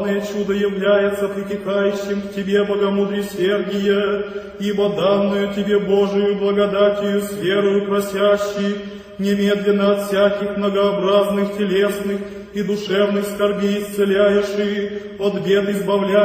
чудо является притекающим к Тебе богомудрие Сергия, ибо данную Тебе Божию благодатью с верою просящий, немедленно от всяких многообразных телесных и душевных скорбей исцеляешь и от бед избавляешь.